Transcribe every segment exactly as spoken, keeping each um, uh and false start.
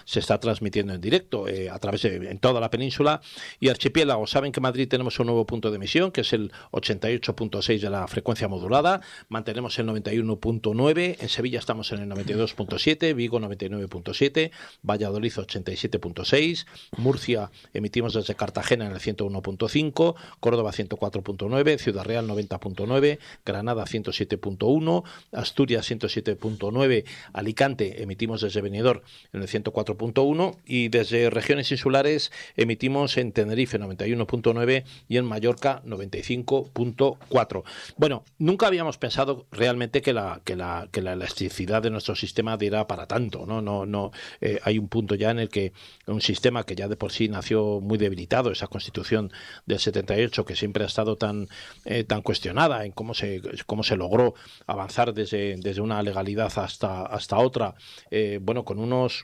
se está transmitiendo en directo eh, a través de en toda la península y archipiélago. Saben que en Madrid tenemos un nuevo punto de emisión, que es el ochenta y ocho punto seis de la frecuencia modulada. Mantenemos el noventa y uno punto nueve. En Sevilla estamos en el noventa y dos punto siete, Vigo noventa y nueve punto siete, Valladolid ochenta y siete punto seis, Murcia emitimos desde Cartagena en el ciento uno punto cinco, Córdoba ciento cuatro punto nueve, Ciudad Real noventa punto nueve, Granada ciento siete punto uno, Asturias ciento siete punto nueve, Alicante emitimos desde Benidorm en el ciento cuatro punto uno y desde regiones insulares emitimos en Tenerife noventa y uno punto nueve y en Mallorca noventa y cinco punto cuatro. Bueno, nunca habíamos pensado realmente que la que la que la elasticidad de nuestro sistema diera para tanto, no no no eh, hay un punto ya en el que un sistema que ya de por sí nació muy debilitado, esa Constitución del setenta y ocho que siempre ha estado tan eh, tan cuestionada en cómo se cómo se logró avanzar desde desde una legalidad hasta hasta otra, eh, bueno, con unos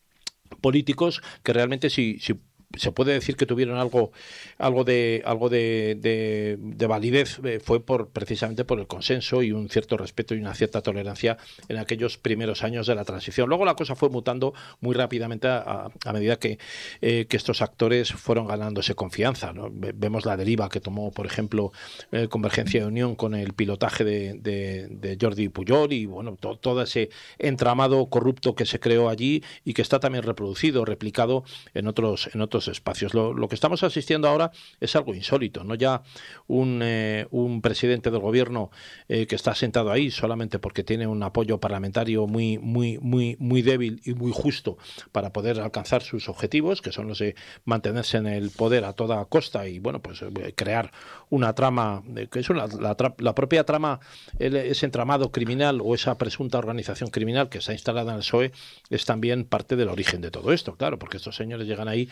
políticos que realmente si si se puede decir que tuvieron algo algo de algo de, de, de validez, eh, fue por precisamente por el consenso y un cierto respeto y una cierta tolerancia en aquellos primeros años de la transición. Luego la cosa fue mutando muy rápidamente a, a medida que, eh, que estos actores fueron ganándose confianza, ¿no? Vemos la deriva que tomó, por ejemplo, eh, Convergencia y Unión con el pilotaje de, de, de Jordi Pujol y bueno, to, todo ese entramado corrupto que se creó allí y que está también reproducido, replicado en otros en otros espacios. Lo, lo que estamos asistiendo ahora es algo insólito, no ya un, eh, un presidente del gobierno eh, que está sentado ahí solamente porque tiene un apoyo parlamentario muy, muy, muy, muy débil y muy justo para poder alcanzar sus objetivos, que son los de mantenerse en el poder a toda costa y bueno, pues eh, crear una trama, eh, que es una, la, la propia trama, el, ese entramado criminal o esa presunta organización criminal que está instalada en el P S O E es también parte del origen de todo esto, claro, porque estos señores llegan ahí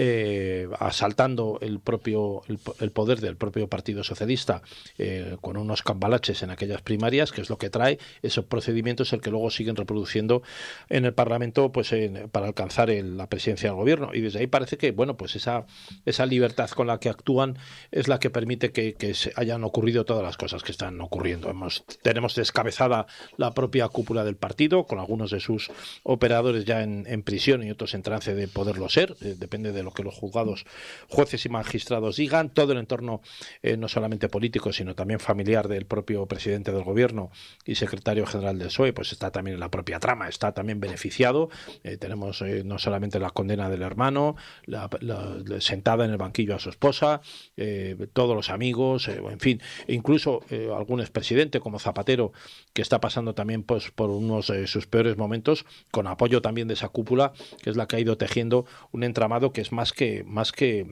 Eh, asaltando el propio el, el poder del propio Partido Socialista eh, con unos cambalaches en aquellas primarias, que es lo que trae esos procedimientos el que luego siguen reproduciendo en el Parlamento pues en, para alcanzar el, la presidencia del gobierno, y desde ahí parece que bueno pues esa esa libertad con la que actúan es la que permite que, que se hayan ocurrido todas las cosas que están ocurriendo. Hemos, tenemos descabezada la propia cúpula del partido con algunos de sus operadores ya en, en prisión y otros en trance de poderlo ser, eh, depende de lo que los juzgados, jueces y magistrados digan. Todo el entorno, eh, no solamente político, sino también familiar del propio presidente del gobierno y secretario general del P S O E, pues está también en la propia trama, está también beneficiado. Eh, tenemos eh, no solamente la condena del hermano, la, la, la sentada en el banquillo a su esposa, eh, todos los amigos, eh, en fin, e incluso eh, algún expresidente como Zapatero, que está pasando también pues, por unos de eh, sus peores momentos, con apoyo también de esa cúpula, que es la que ha ido tejiendo un entramado que es más que más que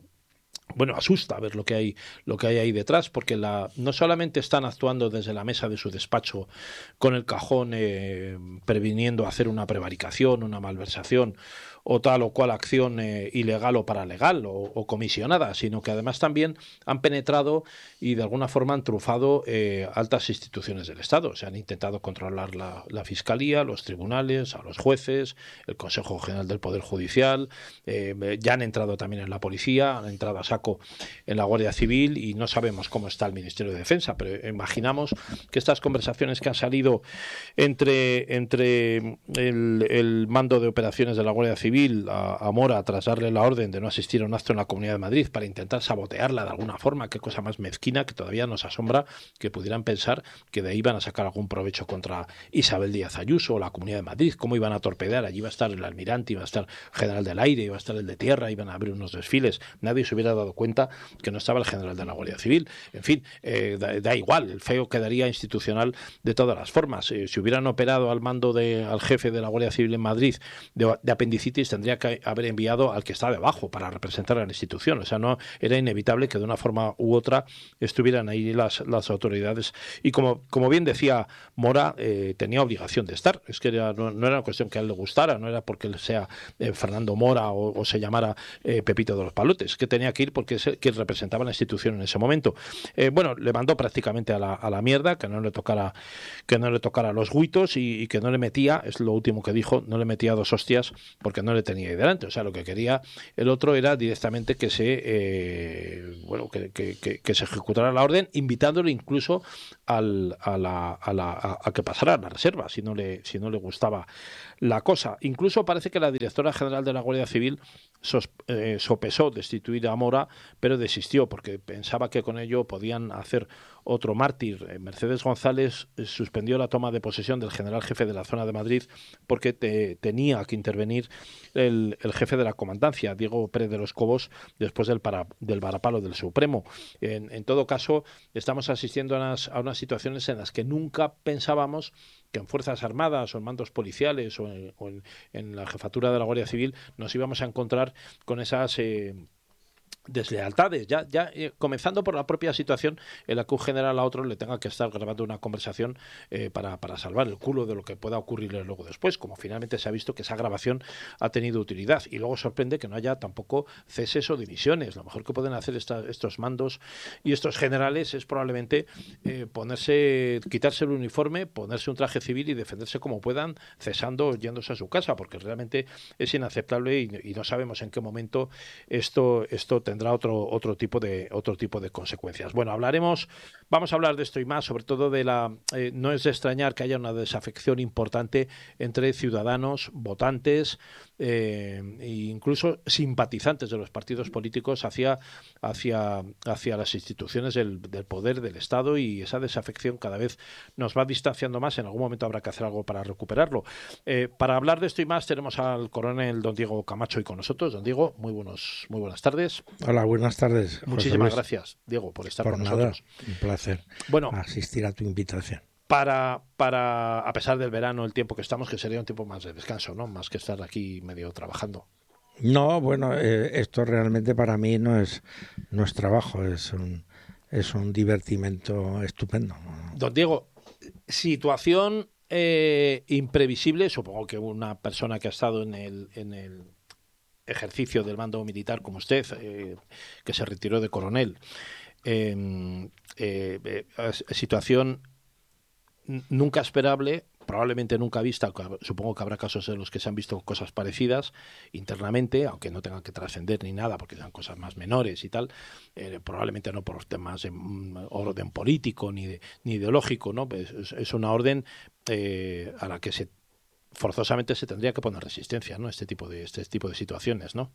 bueno, asusta ver lo que hay lo que hay ahí detrás, porque la no solamente están actuando desde la mesa de su despacho con el cajón eh, previniendo hacer una prevaricación, una malversación o tal o cual acción eh, ilegal o paralegal o, o comisionada, sino que además también han penetrado y de alguna forma han trufado eh, altas instituciones del Estado. Se han intentado controlar la, la Fiscalía, los tribunales, a los jueces, el Consejo General del Poder Judicial, eh, ya han entrado también en la policía, han entrado a saco en la Guardia Civil y no sabemos cómo está el Ministerio de Defensa, pero imaginamos que estas conversaciones que han salido entre, entre el, el mando de operaciones de la Guardia Civil A, a Mora tras darle la orden de no asistir a un acto en la Comunidad de Madrid para intentar sabotearla de alguna forma, qué cosa más mezquina, que todavía nos asombra que pudieran pensar que de ahí iban a sacar algún provecho contra Isabel Díaz Ayuso o la Comunidad de Madrid, cómo iban a torpedear, allí iba a estar el almirante, iba a estar el general del aire, iba a estar el de tierra, iban a abrir unos desfiles, nadie se hubiera dado cuenta que no estaba el general de la Guardia Civil, en fin, eh, da, da igual, el feo quedaría institucional de todas las formas. Eh, si hubieran operado al mando de, al jefe de la Guardia Civil en Madrid de, de apendicitis, tendría que haber enviado al que está debajo para representar a la institución. O sea, no era inevitable que de una forma u otra estuvieran ahí las, las autoridades. Y como, como bien decía Mora, eh, tenía obligación de estar. Es que era, no, no era una cuestión que a él le gustara, no era porque él sea eh, Fernando Mora o, o se llamara eh, Pepito de los Palotes, que tenía que ir porque es el que representaba la institución en ese momento. Eh, bueno, le mandó prácticamente a la, a la mierda, que no le tocara, que no le tocara los guitos y, y que no le metía, es lo último que dijo, no le metía dos hostias porque no le tenía ahí delante. O sea, lo que quería el otro era directamente que se eh, bueno que, que, que, que se ejecutara la orden, invitándole incluso al, a, la, a, la, a, a que pasara la reserva si no le si no le gustaba la cosa. Incluso parece que la directora general de la Guardia Civil sos, eh, sopesó destituir a Mora, pero desistió porque pensaba que con ello podían hacer otro mártir. Mercedes González suspendió la toma de posesión del general jefe de la zona de Madrid porque te, tenía que intervenir el, el jefe de la comandancia, Diego Pérez de los Cobos, después del, para, del varapalo del Supremo. En, en todo caso, estamos asistiendo a unas, a unas situaciones en las que nunca pensábamos que en Fuerzas Armadas o en mandos policiales o en, o en, en la jefatura de la Guardia Civil nos íbamos a encontrar con esas eh, deslealtades, ya, ya eh, comenzando por la propia situación en la que un general a otro le tenga que estar grabando una conversación eh, para, para salvar el culo de lo que pueda ocurrirle luego después, como finalmente se ha visto que esa grabación ha tenido utilidad. Y luego sorprende que no haya tampoco ceses o dimisiones. Lo mejor que pueden hacer esta, estos mandos y estos generales es probablemente eh, ponerse, quitarse el uniforme, ponerse un traje civil y defenderse como puedan, cesando, yéndose a su casa, porque realmente es inaceptable y, y no sabemos en qué momento esto, esto tendrá otro otro tipo de otro tipo de consecuencias. Bueno, hablaremos, vamos a hablar de esto y más, sobre todo de la eh, no es de extrañar que haya una desafección importante entre ciudadanos, votantes eh, e incluso simpatizantes de los partidos políticos hacia hacia hacia las instituciones del, del poder del Estado, y esa desafección cada vez nos va distanciando más. En algún momento habrá que hacer algo para recuperarlo. Eh, para hablar de esto y más tenemos al coronel don Diego Camacho y con nosotros. Don Diego, muy buenos muy buenas tardes. Hola, buenas tardes. Muchísimas gracias, Diego, por estar por con nada, nosotros. Un placer bueno, asistir a tu invitación. Para, para, a pesar del verano, el tiempo que estamos, que sería un tiempo más de descanso, ¿no? Más que estar aquí medio trabajando. No, bueno, eh, esto realmente para mí no es, no es trabajo, es un, es un divertimento estupendo. Don Diego, situación eh, imprevisible, supongo que una persona que ha estado en el... En el ejercicio del mando militar como usted, eh, que se retiró de coronel, eh, eh, eh, situación nunca esperable, probablemente nunca vista. Supongo que habrá casos en los que se han visto cosas parecidas internamente, aunque no tengan que trascender ni nada, porque sean cosas más menores y tal, eh, probablemente no por temas de orden político ni, de, ni ideológico, ¿no? Es, es una orden eh, a la que se forzosamente se tendría que poner resistencia, ¿no? Este tipo de este tipo de situaciones, ¿no?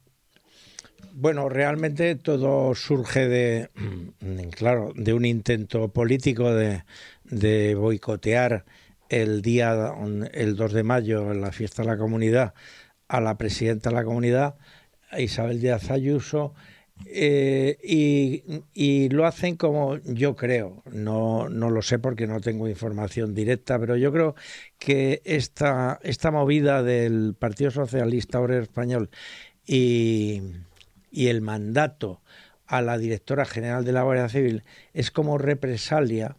Bueno, realmente todo surge de, claro, de un intento político de, de boicotear el día, el dos de mayo, en la fiesta de la comunidad, a la presidenta de la comunidad, Isabel Díaz Ayuso, eh, y, y lo hacen como yo creo, no, no lo sé porque no tengo información directa, pero yo creo que esta, esta movida del Partido Socialista Obrero Español y, y el mandato a la directora general de la Guardia Civil es como represalia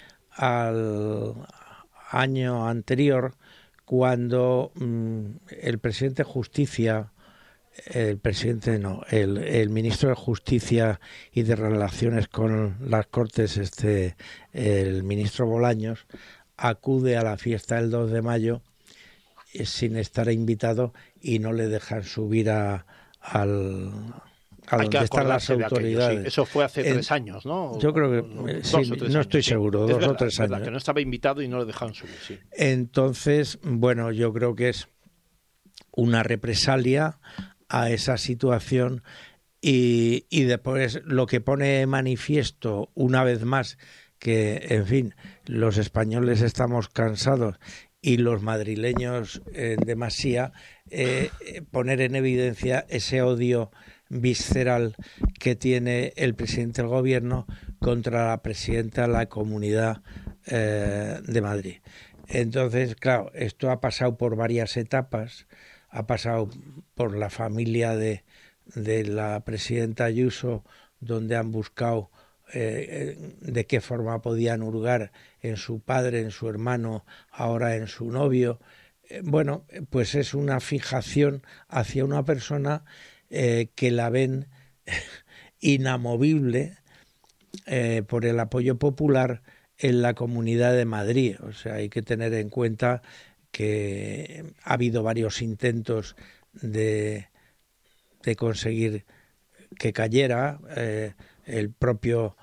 al año anterior, cuando mmm, el presidente de Justicia el presidente no, el, el ministro de Justicia y de Relaciones con las Cortes, este, el ministro Bolaños, acude a la fiesta del dos de mayo eh, sin estar invitado y no le dejan subir a, al, a donde están las autoridades. Aquello, sí. Eso fue hace en, tres años, ¿no? Yo creo que dos sí, o tres no años, estoy sí. seguro, es dos verdad, o tres es verdad, años. Que no estaba invitado y no le dejaron subir, sí. Entonces, bueno, yo creo que es una represalia a esa situación y, y después lo que pone de manifiesto una vez más que, en fin, los españoles estamos cansados y los madrileños en demasía, eh, poner en evidencia ese odio visceral que tiene el presidente del gobierno contra la presidenta de la Comunidad eh, de Madrid. Entonces, claro, esto ha pasado por varias etapas. Ha pasado por la familia de, de la presidenta Ayuso, donde han buscado eh, de qué forma podían hurgar en su padre, en su hermano, ahora en su novio. Eh, bueno, pues es una fijación hacia una persona eh, que la ven inamovible eh, por el apoyo popular en la Comunidad de Madrid. O sea, hay que tener en cuenta que ha habido varios intentos de, de conseguir que cayera. Eh, el propio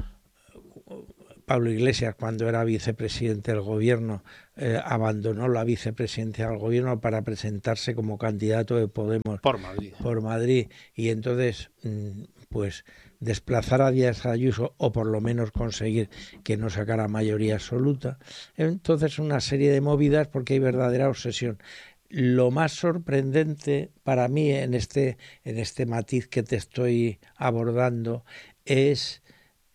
Pablo Iglesias, cuando era vicepresidente del gobierno, eh, abandonó la vicepresidencia del gobierno para presentarse como candidato de Podemos por Madrid. por Madrid, y entonces pues desplazar a Díaz Ayuso, o por lo menos conseguir que no sacara mayoría absoluta. Entonces una serie de movidas, porque hay verdadera obsesión. Lo más sorprendente para mí en este, en este matiz que te estoy abordando es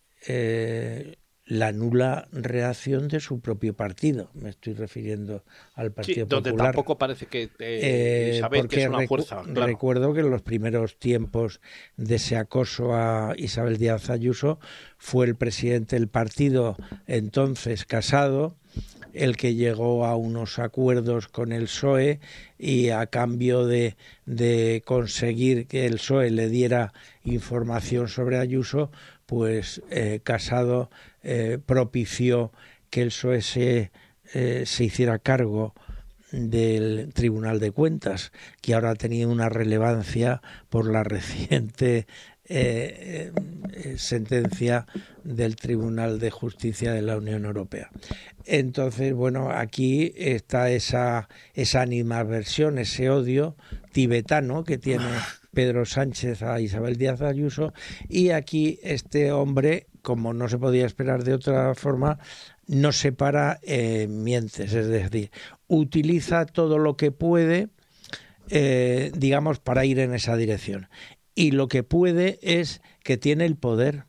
eh, la nula reacción de su propio partido. Me estoy refiriendo al Partido sí, donde Popular. Tampoco parece que eh, Eh, Isabel, porque que es una recu fuerza. Claro. Recuerdo que en los primeros tiempos de ese acoso a Isabel Díaz Ayuso fue el presidente del partido, entonces Casado, el que llegó a unos acuerdos con el P S O E, y a cambio de, de conseguir que el P S O E le diera información sobre Ayuso, pues eh, Casado eh, propició que el P S O E se, eh, se hiciera cargo del Tribunal de Cuentas, que ahora ha tenido una relevancia por la reciente eh, eh, sentencia del Tribunal de Justicia de la Unión Europea. Entonces, bueno, aquí está esa, esa animadversión, ese odio tibetano que tiene Pedro Sánchez a Isabel Díaz Ayuso, y aquí este hombre, como no se podía esperar de otra forma, no se para eh, mientes, es decir, utiliza todo lo que puede, eh, digamos, para ir en esa dirección. Y lo que puede es que tiene el poder.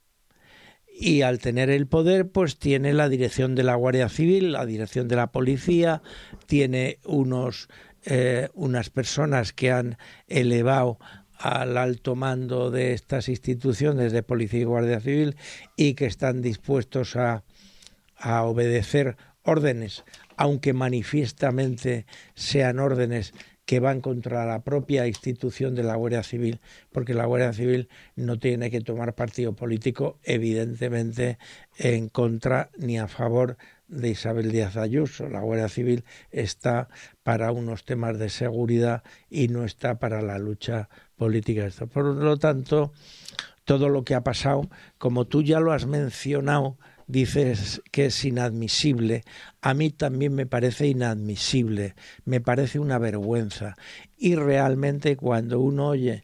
Y al tener el poder, pues tiene la dirección de la Guardia Civil, la dirección de la policía, tiene unos, eh, unas personas que han elevado al alto mando de estas instituciones de policía y Guardia Civil, y que están dispuestos a a obedecer órdenes, aunque manifiestamente sean órdenes que van contra la propia institución de la Guardia Civil, porque la Guardia Civil no tiene que tomar partido político, evidentemente, en contra ni a favor de Isabel Díaz Ayuso. La Guardia Civil está para unos temas de seguridad y no está para la lucha política. Por lo tanto, todo lo que ha pasado, como tú ya lo has mencionado, dices que es inadmisible. A mí también me parece inadmisible, me parece una vergüenza. Y realmente cuando uno oye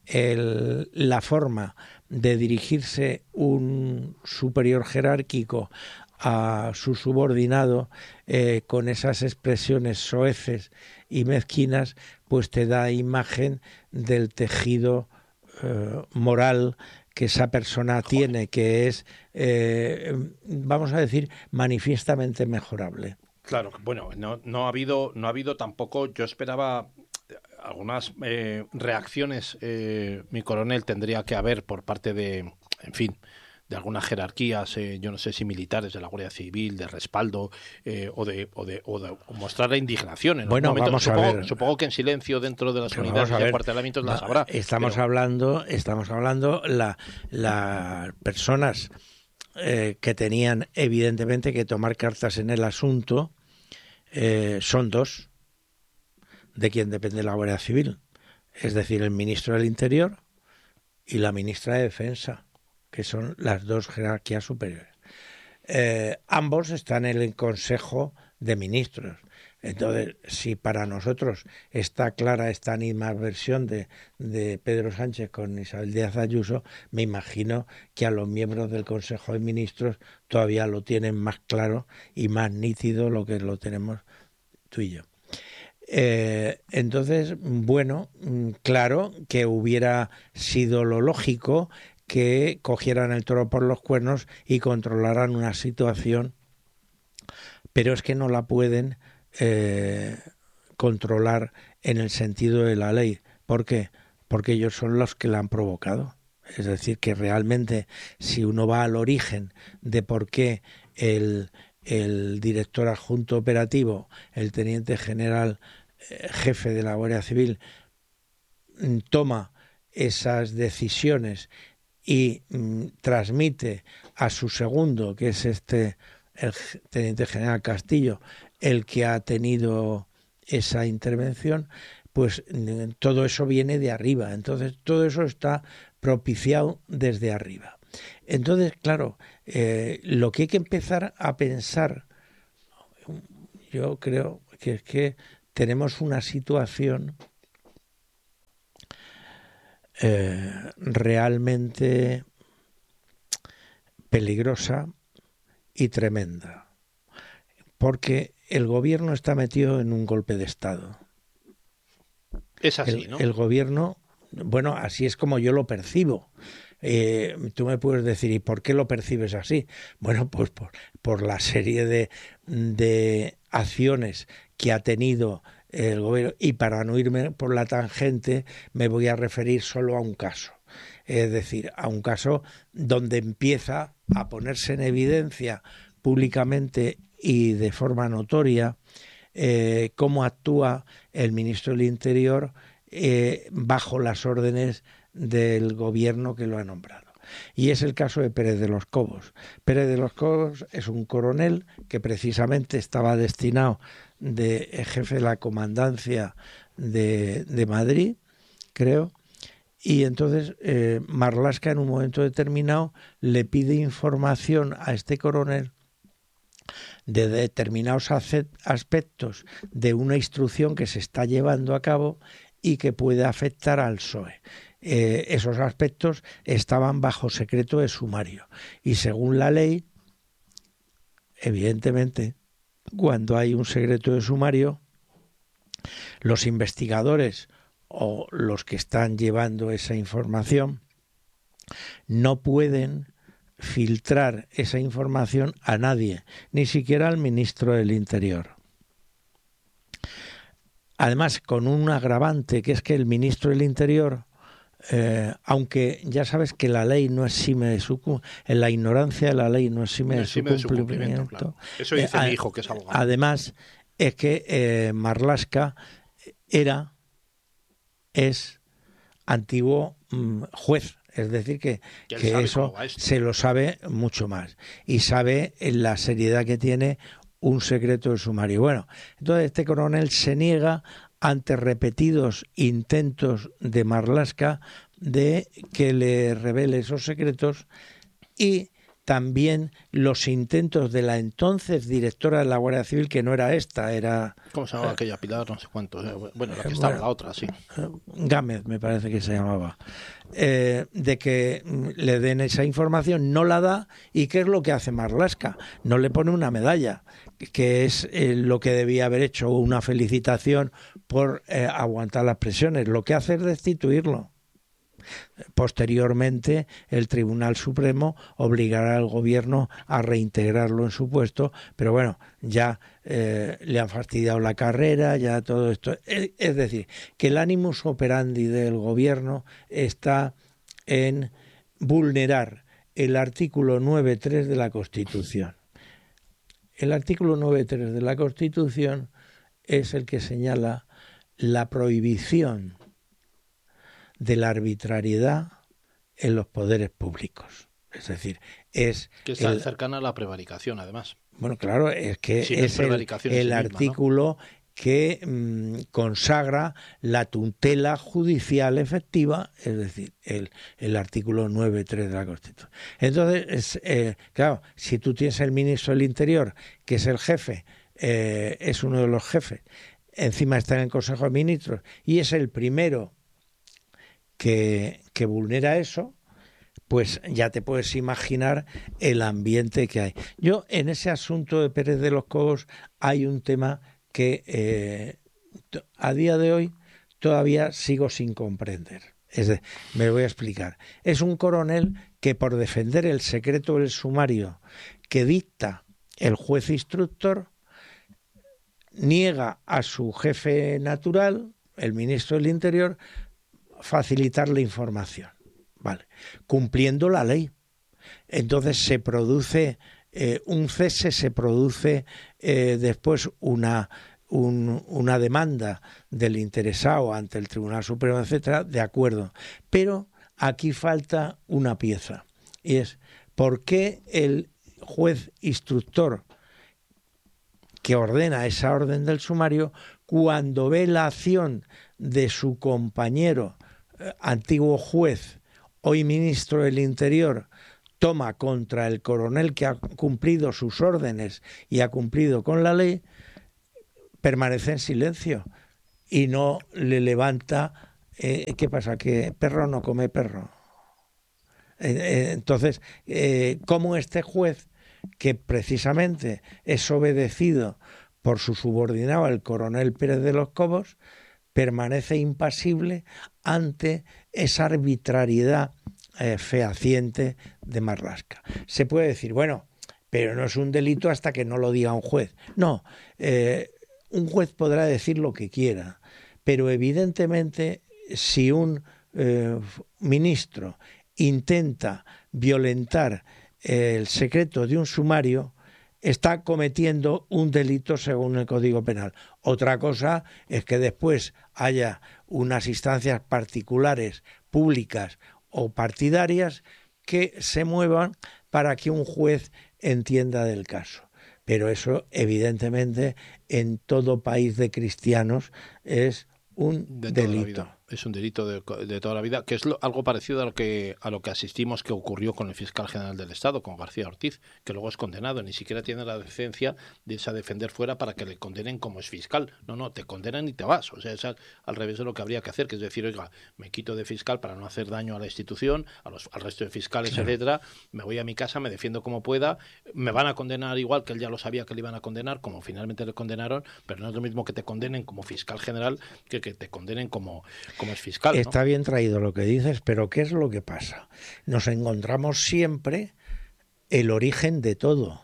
el, la forma de dirigirse un superior jerárquico a su subordinado eh, con esas expresiones soeces y mezquinas, pues te da imagen del tejido eh, moral que esa persona tiene, que es, eh, vamos a decir, manifiestamente mejorable. Claro, bueno, no, no ha habido, no ha habido tampoco, yo esperaba algunas eh, reacciones, eh, mi coronel, tendría que haber por parte de, en fin, de algunas jerarquías, eh, yo no sé si militares de la Guardia Civil, de respaldo, eh, o, de, o, de, o de mostrar la indignación. En bueno, momento, vamos supongo, a ver. Supongo que en silencio dentro de las pero unidades y acuartelamientos las habrá. Estamos pero... hablando, estamos hablando las la personas eh, que tenían evidentemente que tomar cartas en el asunto, eh, son dos, de quien depende la Guardia Civil, es decir, el ministro del Interior y la ministra de Defensa, que son las dos jerarquías superiores. Eh, ambos están en el Consejo de Ministros. Entonces, si para nosotros está clara esta animadversión de, de Pedro Sánchez con Isabel Díaz Ayuso, me imagino que a los miembros del Consejo de Ministros todavía lo tienen más claro y más nítido lo que lo tenemos tú y yo. Eh, entonces, bueno, claro que hubiera sido lo lógico que cogieran el toro por los cuernos y controlaran una situación, pero es que no la pueden eh, controlar en el sentido de la ley. ¿Por qué? Porque ellos son los que la han provocado. Es decir, que realmente si uno va al origen de por qué el, el director adjunto operativo, el teniente general eh, jefe de la Guardia Civil, toma esas decisiones y mm, transmite a su segundo, que es este, el teniente general Castillo, el que ha tenido esa intervención, pues todo eso viene de arriba. Entonces, todo eso está propiciado desde arriba. Entonces, claro, eh, lo que hay que empezar a pensar, yo creo que es que tenemos una situación eh, realmente peligrosa y tremenda, porque el gobierno está metido en un golpe de Estado. Es así, el, ¿no? El gobierno, bueno, así es como yo lo percibo. Eh, tú me puedes decir, ¿y por qué lo percibes así? Bueno, pues por, por la serie de, de acciones que ha tenido el gobierno, y para no irme por la tangente me voy a referir solo a un caso. Es decir, a un caso donde empieza a ponerse en evidencia públicamente y de forma notoria eh, cómo actúa el ministro del Interior eh, bajo las órdenes del gobierno que lo ha nombrado. Y es el caso de Pérez de los Cobos. Pérez de los Cobos es un coronel que precisamente estaba destinado de jefe de la comandancia de, de Madrid, creo, y entonces eh, Marlaska en un momento determinado le pide información a este coronel de determinados aspectos de una instrucción que se está llevando a cabo y que puede afectar al P S O E. Eh, esos aspectos estaban bajo secreto de sumario y según la ley, evidentemente, cuando hay un secreto de sumario, los investigadores o los que están llevando esa información no pueden filtrar esa información a nadie, ni siquiera al ministro del Interior. Además, con un agravante, que es que el ministro del Interior, eh, aunque ya sabes que la ley no exime de su en la ignorancia de la ley no exime, no exime de su cumplimiento. De su cumplimiento claro. Eso dice eh, mi hijo, que es abogado. Además, es que eh, Marlaska era, es antiguo mm, juez. Es decir, que, que eso se lo sabe mucho más y sabe la seriedad que tiene un secreto de sumario. Bueno, entonces este coronel se niega ante repetidos intentos de Marlaska de que le revele esos secretos y también los intentos de la entonces directora de la Guardia Civil, que no era esta, era... ¿Cómo se llamaba eh, aquella Pilar? No sé cuánto. Eh, bueno, la que estaba, bueno, la otra, sí. Gámez, me parece que se llamaba. Eh, de que le den esa información, no la da, y ¿qué es lo que hace Marlaska? No le pone una medalla, que es eh, lo que debía haber hecho, una felicitación por eh, aguantar las presiones. Lo que hace es destituirlo. Posteriormente, el Tribunal Supremo obligará al gobierno a reintegrarlo en su puesto, pero bueno, ya eh, le han fastidiado la carrera, ya todo esto. Es, es decir, que el animus operandi del gobierno está en vulnerar el artículo nueve punto tres de la Constitución. El artículo nueve punto tres de la Constitución es el que señala la prohibición de la arbitrariedad en los poderes públicos. Es decir, es... Que está el, cercana a la prevaricación, además. Bueno, claro, es que si no es, es el, el sí misma, artículo, ¿no?, que mmm, consagra la tutela judicial efectiva, es decir, el, el artículo nueve punto tres de la Constitución. Entonces, es, eh, claro, si tú tienes el ministro del Interior, que es el jefe, eh, es uno de los jefes, encima está en el Consejo de Ministros, y es el primero Que, que vulnera eso, pues ya te puedes imaginar el ambiente que hay. Yo en ese asunto de Pérez de los Cobos hay un tema que eh, a día de hoy todavía sigo sin comprender. Es de, me voy a explicar. Es un coronel que por defender el secreto del sumario que dicta el juez instructor niega a su jefe natural, el ministro del Interior, facilitar la información, vale, cumpliendo la ley. Entonces se produce eh, un cese, se produce eh, después una, un, una demanda del interesado ante el Tribunal Supremo, etcétera, de acuerdo. Pero aquí falta una pieza, y es ¿por qué el juez instructor que ordena esa orden del sumario, cuando ve la acción de su compañero, eh, antiguo juez, hoy ministro del Interior, toma contra el coronel que ha cumplido sus órdenes y ha cumplido con la ley, permanece en silencio y no le levanta? Eh, ¿Qué pasa? ¿Que perro no come perro? Eh, eh, entonces, eh, ¿cómo este juez, que precisamente es obedecido por su subordinado, el coronel Pérez de los Cobos, permanece impasible ante esa arbitrariedad eh, fehaciente de Marlaska? Se puede decir, bueno, pero no es un delito hasta que no lo diga un juez. No, eh, un juez podrá decir lo que quiera, pero evidentemente si un eh, ministro intenta violentar el secreto de un sumario, está cometiendo un delito según el Código Penal. Otra cosa es que después haya unas instancias particulares, públicas o partidarias que se muevan para que un juez entienda del caso. Pero eso, evidentemente, en todo país de cristianos es un de toda delito. La vida. Es un delito de, de toda la vida, que es lo, algo parecido a lo que a lo que asistimos que ocurrió con el fiscal general del Estado, con García Ortiz, que luego es condenado, ni siquiera tiene la decencia de irse a defender fuera para que le condenen como es fiscal. No, no, te condenan y te vas. O sea, es al, al revés de lo que habría que hacer, que es decir, oiga, me quito de fiscal para no hacer daño a la institución, a los, al resto de fiscales, claro, etcétera, me voy a mi casa, me defiendo como pueda, me van a condenar igual, que él ya lo sabía que le iban a condenar, como finalmente le condenaron, pero no es lo mismo que te condenen como fiscal general que que te condenen como como es fiscal, ¿no? Está bien traído lo que dices, pero ¿qué es lo que pasa? Nos encontramos siempre el origen de todo.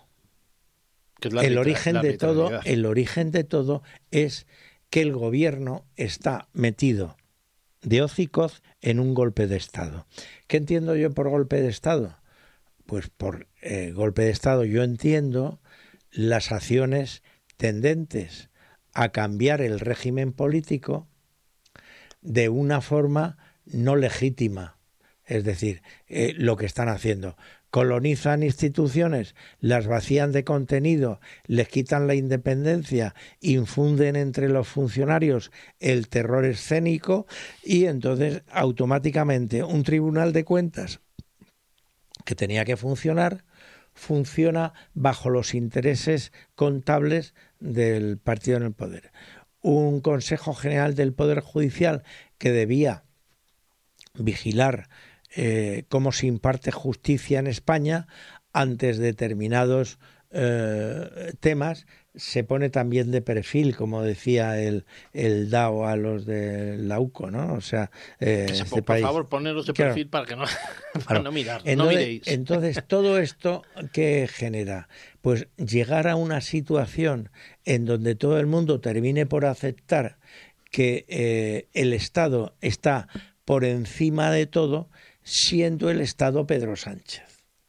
Que es la el arbitra- origen la de todo, arbitrariedad. el origen de todo es que el gobierno está metido de hocicos en un golpe de Estado. ¿Qué entiendo yo por golpe de Estado? Pues por eh, golpe de Estado yo entiendo las acciones tendentes a cambiar el régimen político de una forma no legítima. Es decir, eh, lo que están haciendo. Colonizan instituciones, las vacían de contenido, les quitan la independencia, infunden entre los funcionarios el terror escénico y entonces automáticamente un tribunal de cuentas que tenía que funcionar, funciona bajo los intereses contables del partido en el poder. Un Consejo General del Poder Judicial que debía vigilar eh, cómo se imparte justicia en España ante determinados eh, temas, se pone también de perfil, como decía el, el D A O a los de la U C O, ¿no? O sea, eh, que se, este por, país. favor, poneros de Claro. perfil para que no, para Claro. no mirar, Entonces, no miréis. entonces, todo esto, ¿qué genera? Pues llegar a una situación en donde todo el mundo termine por aceptar que eh, el Estado está por encima de todo, siendo el Estado Pedro Sánchez.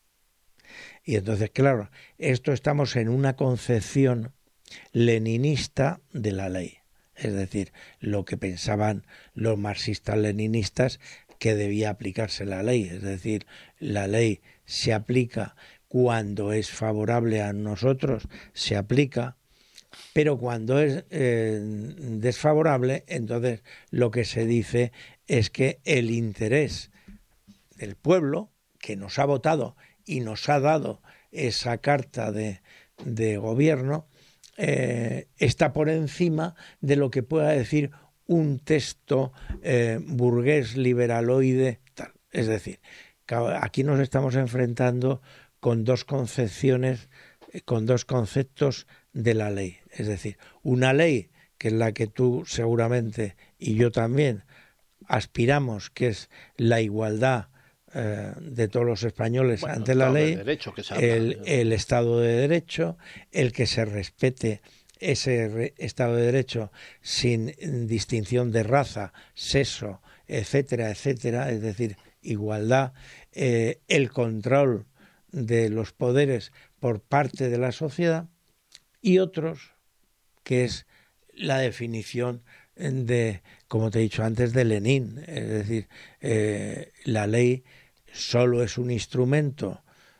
Y entonces, claro, esto estamos en una concepción leninista de la ley. Es decir, lo que pensaban los marxistas-leninistas que debía aplicarse la ley. Es decir, la ley se aplica cuando es favorable a nosotros, se aplica, pero cuando es eh, desfavorable, entonces lo que se dice es que el interés del pueblo, que nos ha votado y nos ha dado esa carta de, de gobierno, eh, está por encima de lo que pueda decir un texto eh, burgués liberaloide tal. Es decir, aquí nos estamos enfrentando con dos concepciones, con dos conceptos de la ley. Es decir, una ley que es la que tú seguramente y yo también aspiramos, que es la igualdad eh, de todos los españoles bueno, ante la ley, de derecho que se habla, el, el Estado de Derecho, el que se respete ese re, Estado de Derecho sin distinción de raza, sexo, etcétera, etcétera, es decir, igualdad, eh, el control de los poderes por parte de la sociedad, y otros que es la definición de, como te he dicho antes, de Lenin. Es decir, eh, la ley solo es un instrumento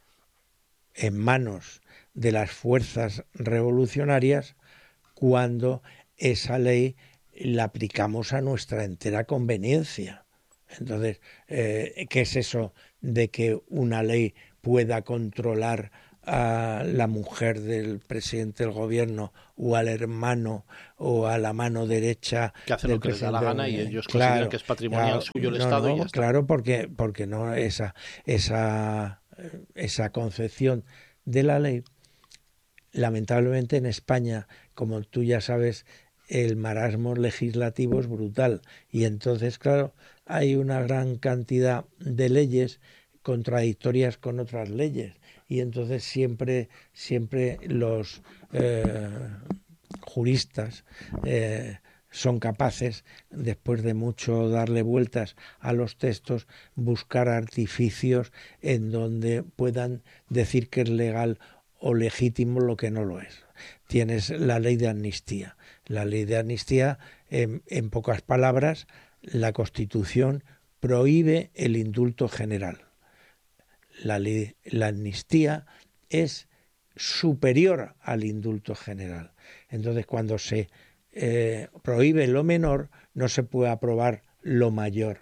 en manos de las fuerzas revolucionarias cuando esa ley la aplicamos a nuestra entera conveniencia. Entonces, eh, ¿qué es eso de que una ley pueda controlar a la mujer del presidente del gobierno o al hermano o a la mano derecha que hacen del lo que les da la presidente? gana y ellos Claro, consideran que es patrimonial claro, suyo el no, Estado no, y ya está. claro, porque, porque no esa, esa, esa concepción de la ley, lamentablemente en España, como tú ya sabes, el marasmo legislativo es brutal y entonces, claro, hay una gran cantidad de leyes contradictorias con otras leyes y entonces siempre, siempre los eh, juristas eh, son capaces, después de mucho darle vueltas a los textos, buscar artificios en donde puedan decir que es legal o legítimo lo que no lo es. Tienes la ley de amnistía. La ley de amnistía, en, en pocas palabras, la Constitución prohíbe el indulto general. La ley, la amnistía es superior al indulto general. Entonces, cuando se eh, prohíbe lo menor, no se puede aprobar lo mayor.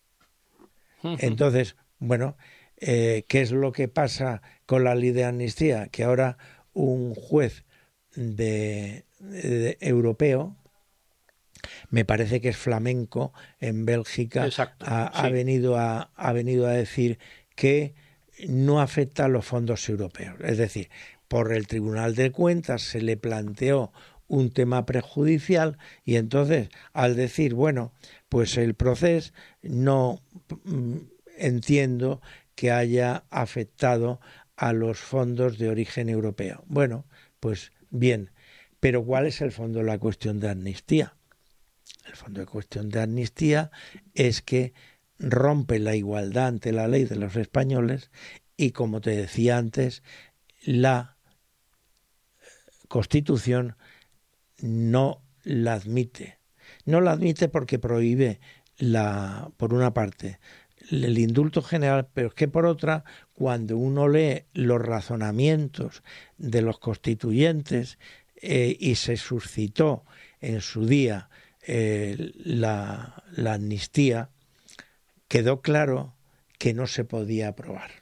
Entonces, bueno, eh, ¿qué es lo que pasa con la ley de amnistía? Que ahora un juez de, de, de europeo, me parece que es flamenco, en Bélgica, Exacto, ha, sí. ha, venido a, ha venido a decir que no afecta a los fondos europeos. Es decir, por el Tribunal de Cuentas se le planteó un tema prejudicial y entonces al decir, bueno, pues el proceso no mm, entiendo que haya afectado a los fondos de origen europeo. Bueno, pues bien, pero ¿cuál es el fondo de la cuestión de amnistía? El fondo de cuestión de amnistía es que rompe la igualdad ante la ley de los españoles y, como te decía antes, la Constitución no la admite. No la admite porque prohíbe, la, por una parte, el indulto general, pero es que por otra, cuando uno lee los razonamientos de los constituyentes eh, y se suscitó en su día eh, la, la amnistía, quedó claro que no se podía aprobar.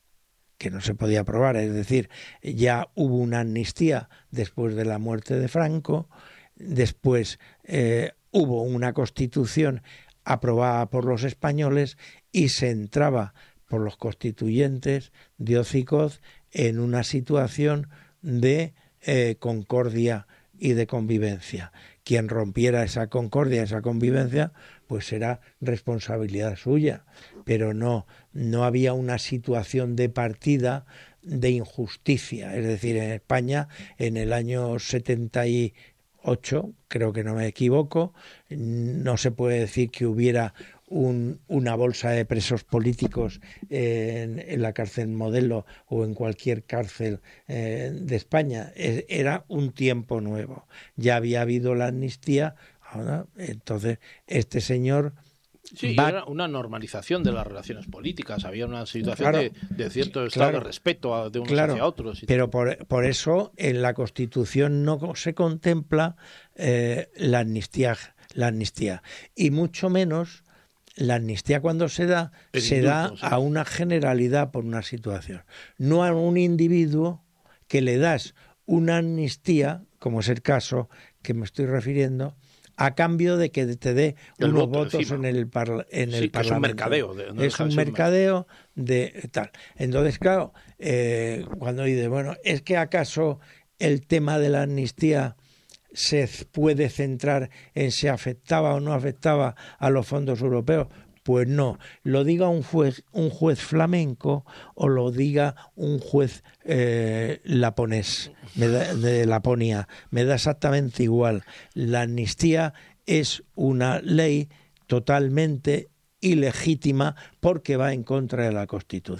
que no se podía aprobar, es decir, ya hubo una amnistía después de la muerte de Franco, después eh, hubo una constitución aprobada por los españoles y se entraba por los constituyentes de hocicos en una situación de eh, concordia y de convivencia. Quien rompiera esa concordia, esa convivencia, pues será responsabilidad suya, pero no, no había una situación de partida de injusticia. Es decir, en España, en el año setenta y ocho, creo que no me equivoco, no se puede decir que hubiera un, una bolsa de presos políticos en, en la cárcel Modelo o en cualquier cárcel eh, de España. Era un tiempo nuevo. Ya había habido la amnistía. Ahora, entonces, este señor... Sí, va... era una normalización de las relaciones políticas. Había una situación claro, de, de cierto estado claro, de respeto a, de unos claro, hacia otros. Y pero por, por eso en la Constitución no se contempla eh, la amnistía, la amnistía. Y mucho menos la amnistía cuando se da, el se indulto, da sí. a una generalidad por una situación. No a un individuo que le das una amnistía, como es el caso que me estoy refiriendo, a cambio de que te dé el unos voto votos encima. en el, parla en sí, el que Parlamento. Es un mercadeo. De, no es un mercadeo de tal. Entonces, claro, eh, cuando dice, bueno, es que acaso el tema de la amnistía se puede centrar en si afectaba o no afectaba a los fondos europeos. Pues no, lo diga un juez, un juez flamenco o lo diga un juez eh, laponés, me da, de Laponia, me da exactamente igual. La amnistía es una ley totalmente ilegítima porque va en contra de la Constitución.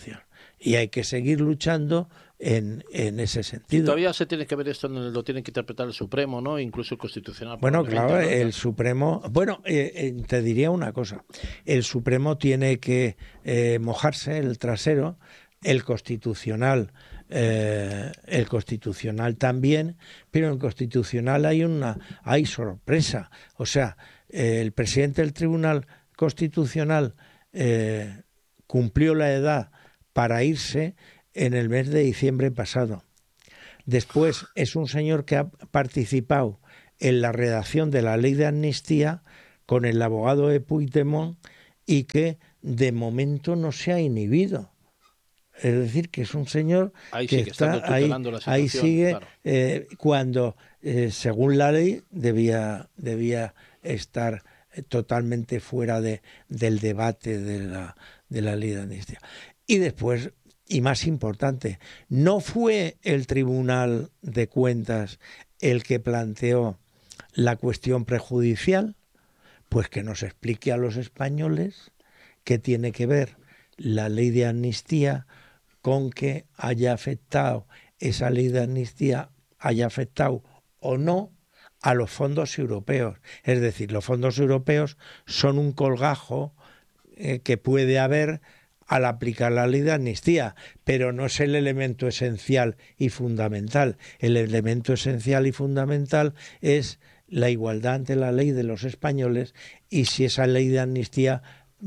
y hay que seguir luchando en, en ese sentido. Todavía se tiene que ver esto, lo tiene que interpretar el Supremo, ¿no? Incluso el Constitucional. Bueno, claro, ¿no? El Supremo... Bueno, eh, eh, te diría una cosa. El Supremo tiene que eh, mojarse el trasero, el Constitucional... Eh, el Constitucional también, pero en el Constitucional hay una hay sorpresa. O sea, eh, el presidente del Tribunal Constitucional eh, cumplió la edad para irse en el mes de diciembre pasado. Después es un señor que ha participado en la redacción de la ley de amnistía con el abogado de Puigdemont y que de momento no se ha inhibido. Es decir, que es un señor ahí que sigue, está ahí, ahí sigue claro. eh, cuando, eh, según la ley, debía, debía estar totalmente fuera de, del debate de la, de la ley de amnistía. Y después, y más importante, no fue el Tribunal de Cuentas el que planteó la cuestión prejudicial, pues que nos explique a los españoles qué tiene que ver la ley de amnistía con que haya afectado, esa ley de amnistía haya afectado o no a los fondos europeos. Es decir, los fondos europeos son un colgajo eh, que puede haber al aplicar la ley de amnistía, pero no es el elemento esencial y fundamental. El elemento esencial y fundamental es la igualdad ante la ley de los españoles y si esa ley de amnistía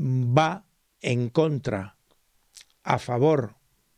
va en contra, a favor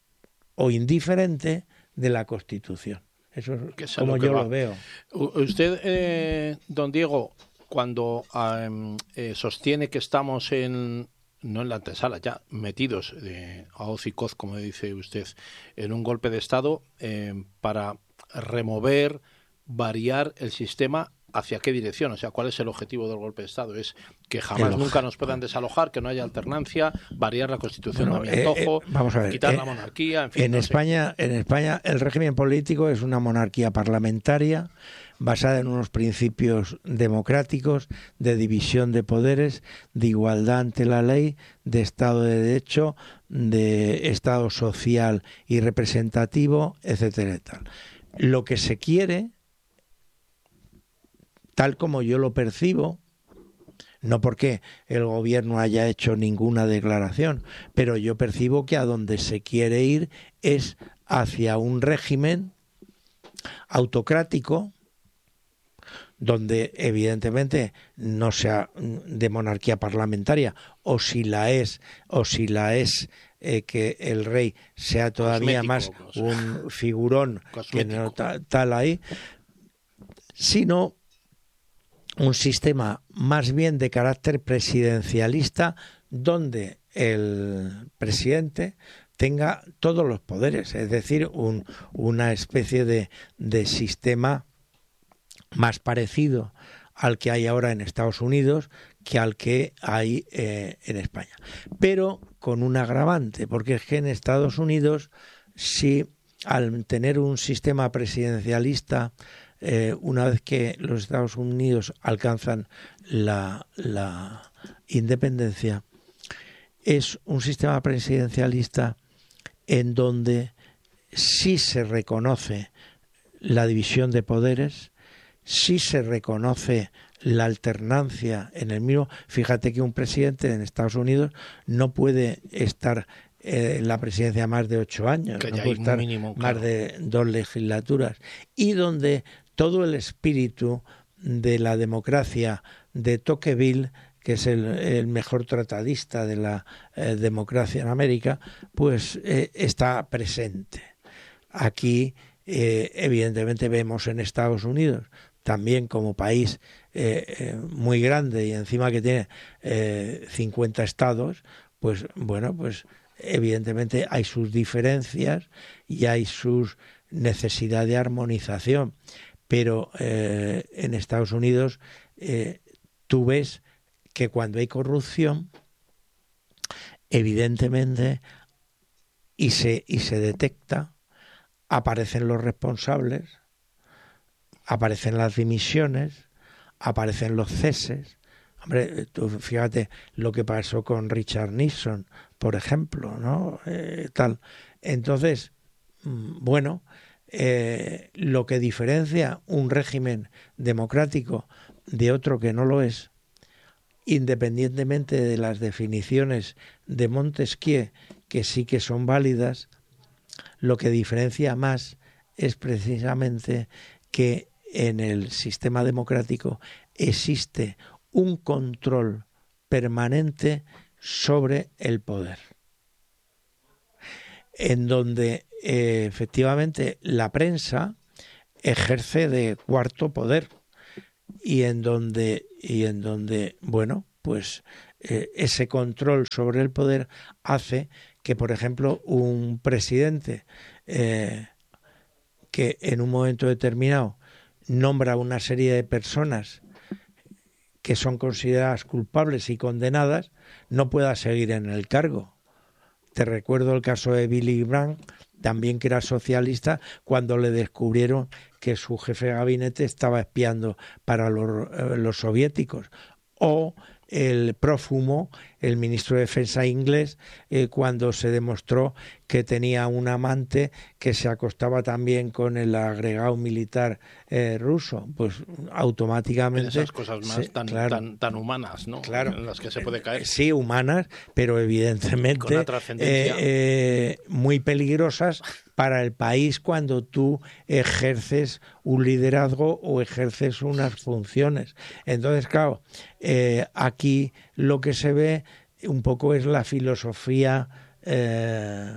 o indiferente de la Constitución. Eso es que como yo va. Lo veo. Usted, eh, don Diego, cuando eh, eh, sostiene que estamos en, no en la antesala, ya metidos eh, a hoz y coz, como dice usted, en un golpe de Estado eh, para remover, variar el sistema, ¿hacia qué dirección? O sea, ¿cuál es el objetivo del golpe de Estado? Es que jamás el nunca nos puedan desalojar, que no haya alternancia, variar la Constitución bueno, a mi antojo, eh, eh, vamos a ver, quitar eh, la monarquía, en fin. En, no España, sé. en España el régimen político es una monarquía parlamentaria basada en unos principios democráticos de división de poderes, de igualdad ante la ley, de Estado de Derecho, de Estado social y representativo, etcétera y tal. Lo que se quiere, tal como yo lo percibo, no porque el gobierno haya hecho ninguna declaración, pero yo percibo que a donde se quiere ir es hacia un régimen autocrático, donde evidentemente no sea de monarquía parlamentaria, o si la es, o si la es eh, que el rey sea todavía más un figurón que no tal, tal ahí, sino un sistema más bien de carácter presidencialista donde el presidente tenga todos los poderes, es decir, un, una especie de, de sistema más parecido al que hay ahora en Estados Unidos que al que hay eh, en España. Pero con un agravante, porque es que en Estados Unidos, si al tener un sistema presidencialista, Eh, una vez que los Estados Unidos alcanzan la, la independencia, es un sistema presidencialista en donde sí se reconoce la división de poderes, sí se reconoce la alternancia en el mismo. Fíjate que un presidente en Estados Unidos no puede estar en la presidencia más de ocho años, que no ya puede estar mínimo, más claro. de dos legislaturas, y donde todo el espíritu de la democracia de Tocqueville, que es el, el mejor tratadista de la eh, democracia en América, pues eh, está presente. Aquí, eh, evidentemente, vemos en Estados Unidos, también como país eh, eh, muy grande y encima que tiene eh, cincuenta estados, pues bueno, pues evidentemente hay sus diferencias y hay sus necesidad de armonización. Pero eh, en Estados Unidos eh, tú ves que cuando hay corrupción, evidentemente, y se, y se detecta, aparecen los responsables, aparecen las dimisiones, aparecen los ceses, Hombre, tú fíjate lo que pasó con Richard Nixon, por ejemplo, ¿no? Eh, tal. Entonces, bueno, eh, lo que diferencia un régimen democrático de otro que no lo es, independientemente de las definiciones de Montesquieu, que sí que son válidas, lo que diferencia más es precisamente que en el sistema democrático existe un control permanente sobre el poder, en donde eh, efectivamente la prensa ejerce de cuarto poder y en donde y en donde bueno pues eh, ese control sobre el poder hace que, por ejemplo, un presidente eh, que en un momento determinado nombra una serie de personas que son consideradas culpables y condenadas, no pueda seguir en el cargo. Te recuerdo el caso de Willy Brandt, también que era socialista, cuando le descubrieron que su jefe de gabinete estaba espiando para los, eh, los soviéticos. O el prófumo, el ministro de Defensa inglés, eh, cuando se demostró que tenía un amante que se acostaba también con el agregado militar eh, ruso, pues automáticamente... Esas cosas más se, tan, claro, tan, tan humanas, ¿no? Claro, en las que se puede caer. Sí, humanas, pero evidentemente con una trascendencia eh, eh, muy peligrosas para el país cuando tú ejerces un liderazgo o ejerces unas funciones. Entonces, claro, eh, aquí lo que se ve un poco es la filosofía eh,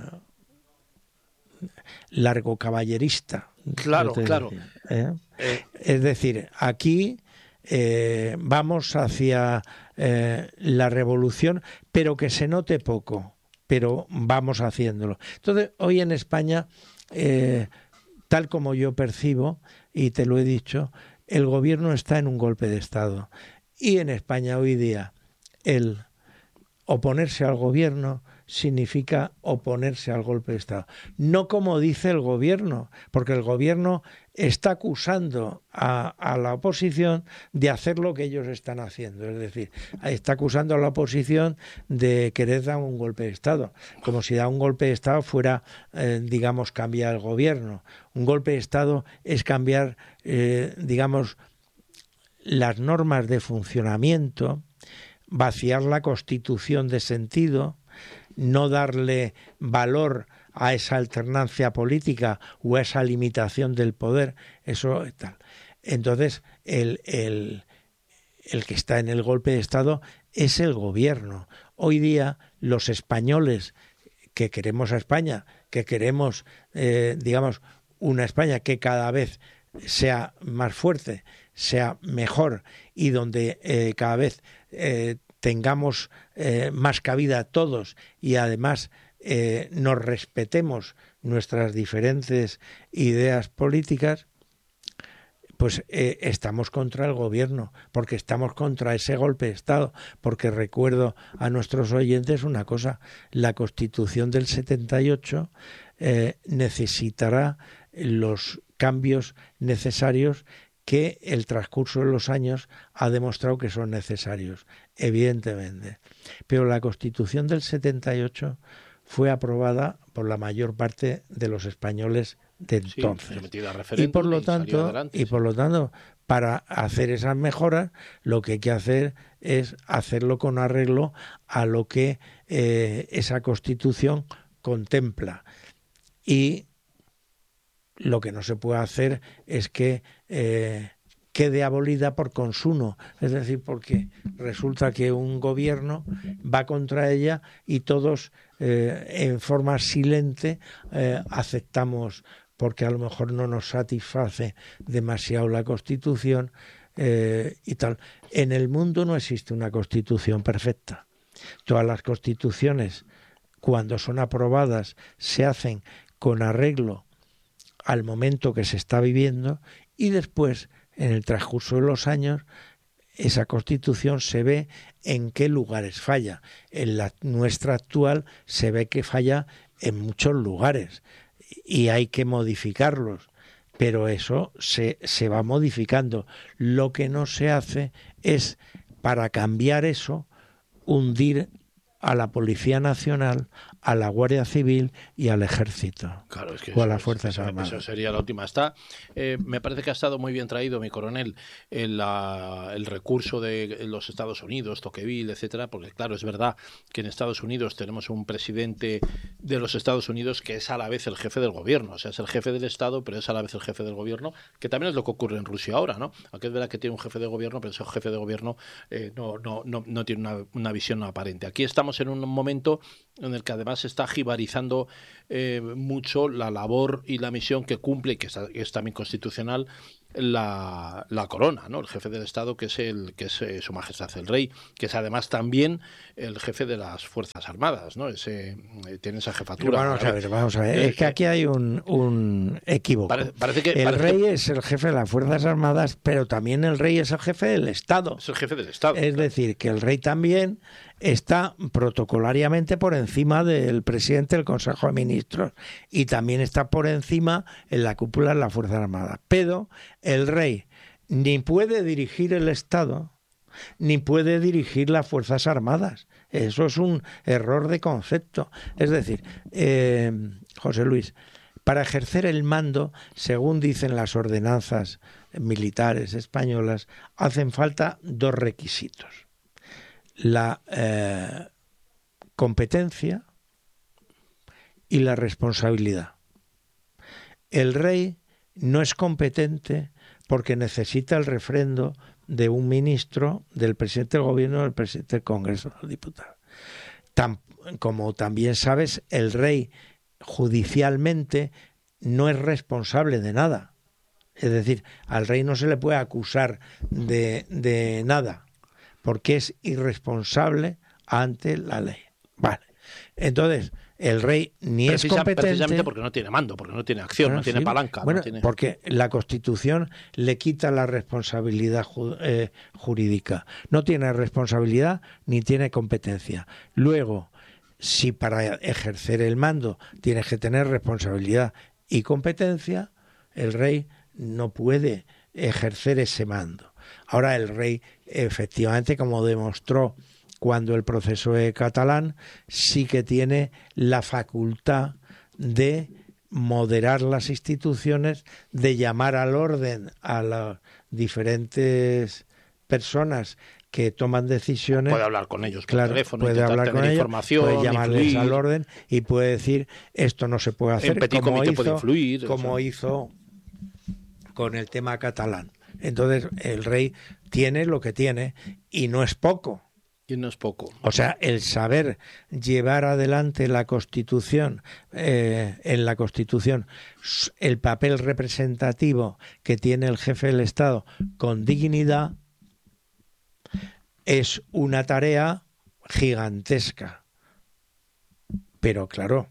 largo caballerista. Claro, claro. Decía, ¿eh? Eh, Es decir, aquí eh, vamos hacia eh, la revolución, pero que se note poco, pero vamos haciéndolo. Entonces, hoy en España, eh, tal como yo percibo, y te lo he dicho, el gobierno está en un golpe de Estado. Y en España hoy día el oponerse al gobierno significa oponerse al golpe de Estado. No como dice el gobierno, porque el gobierno está acusando a, a la oposición de hacer lo que ellos están haciendo. Es decir, está acusando a la oposición de querer dar un golpe de Estado, como si dar un golpe de Estado fuera, eh, digamos, cambiar el gobierno. Un golpe de Estado es cambiar, eh, digamos, las normas de funcionamiento, vaciar la Constitución de sentido, no darle valor a esa alternancia política o a esa limitación del poder, eso tal. Entonces, el, el, el que está en el golpe de Estado es el gobierno. Hoy día, los españoles que queremos a España, que queremos, eh, digamos, una España que cada vez sea más fuerte, sea mejor y donde eh, cada vez eh, tengamos eh, más cabida todos y además eh, nos respetemos nuestras diferentes ideas políticas, pues eh, estamos contra el gobierno, porque estamos contra ese golpe de Estado, porque recuerdo a nuestros oyentes una cosa, la Constitución del setenta y ocho eh, necesitará los cambios necesarios que el transcurso de los años ha demostrado que son necesarios, evidentemente. Pero la Constitución del setenta y ocho fue aprobada por la mayor parte de los españoles de entonces. Sí, y por lo tanto, adelante, y sí. por lo tanto, para hacer esas mejoras, lo que hay que hacer es hacerlo con arreglo a lo que eh, esa Constitución contempla. Y lo que no se puede hacer es que eh, quede abolida por consumo, es decir, porque resulta que un gobierno va contra ella y todos eh, en forma silente eh, aceptamos, porque a lo mejor no nos satisface demasiado la Constitución eh, y tal. En el mundo no existe una Constitución perfecta. Todas las constituciones, cuando son aprobadas, se hacen con arreglo al momento que se está viviendo y después, en el transcurso de los años, esa Constitución se ve en qué lugares falla. En la nuestra actual se ve que falla en muchos lugares y hay que modificarlos, pero eso se, se va modificando. Lo que no se hace es para cambiar eso, hundir a la Policía Nacional, a la Guardia Civil y al Ejército, claro, es que o a eso, las Fuerzas eso, Armadas. Eso sería la última. Está, eh, me parece que ha estado muy bien traído, mi coronel, el, la, el recurso de los Estados Unidos, Tocqueville, etcétera, porque claro, es verdad que en Estados Unidos tenemos un presidente de los Estados Unidos que es a la vez el jefe del gobierno, o sea, es el jefe del Estado, pero es a la vez el jefe del gobierno, que también es lo que ocurre en Rusia ahora, ¿no? Aunque es verdad que tiene un jefe de gobierno, pero ese jefe de gobierno eh, no, no, no, no tiene una, una visión aparente. Aquí estamos en un momento en el que además se está jibarizando eh, mucho la labor y la misión que cumple, que es, que es también constitucional, la, la corona, ¿no? El jefe del Estado, que es el que es eh, Su Majestad el Rey, que es además también el jefe de las Fuerzas Armadas, ¿no? Ese, eh, tiene esa jefatura. Pero vamos a ver, vamos a ver. Es que aquí hay un, un equívoco. Parece, parece que, el parece rey que... es el jefe de las Fuerzas Armadas, pero también el rey es el jefe del Estado. Es el jefe del Estado. Es decir, que el rey también está protocolariamente por encima del presidente del Consejo de Ministros y también está por encima en la cúpula de las Fuerzas Armadas. Pero el rey ni puede dirigir el Estado ni puede dirigir las Fuerzas Armadas. Eso es un error de concepto. Es decir, eh, José Luis, para ejercer el mando, según dicen las ordenanzas militares españolas, hacen falta dos requisitos. La eh, competencia y la responsabilidad. El rey no es competente porque necesita el refrendo de un ministro, del presidente del gobierno, del presidente del Congreso de los Diputados. Tam, como también sabes, el rey judicialmente no es responsable de nada. Es decir, al rey no se le puede acusar de, de nada, porque es irresponsable ante la ley. Vale. Entonces, el rey ni Precisa, es competente... Precisamente porque no tiene mando, porque no tiene acción, bueno, no tiene sí. palanca. Bueno, no tiene... porque la Constitución le quita la responsabilidad ju eh, jurídica. No tiene responsabilidad ni tiene competencia. Luego, si para ejercer el mando tienes que tener responsabilidad y competencia, el rey no puede ejercer ese mando. Ahora el rey, efectivamente, como demostró cuando el proceso es catalán, sí que tiene la facultad de moderar las instituciones, de llamar al orden a las diferentes personas que toman decisiones. Puede hablar con ellos por claro, teléfono, puede hablar con ellos, información, puede llamarles influir. al orden y puede decir esto no se puede hacer, en como, hizo, puede influir, como o sea. hizo con el tema catalán. Entonces el rey tiene lo que tiene y no es poco. Y no es poco. O sea, el saber llevar adelante la Constitución, eh, en la Constitución, el papel representativo que tiene el jefe del Estado con dignidad, es una tarea gigantesca. Pero claro,